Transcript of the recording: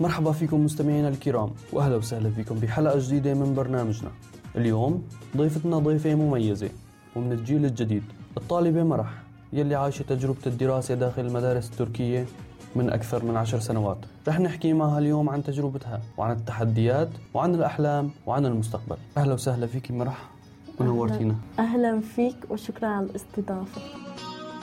مرحبا فيكم مستمعينا الكرام، وأهلا وسهلا فيكم بحلقة جديدة من برنامجنا. اليوم ضيفتنا ضيفة مميزة ومن الجيل الجديد، الطالبة مرح يلي عايشة تجربة الدراسة داخل المدارس التركية من أكثر من 10 سنوات. رح نحكي معها اليوم عن تجربتها وعن التحديات وعن الأحلام وعن المستقبل. أهلا وسهلا فيك مرح ونورتينا. أهلا فيك وشكرا على الاستضافة.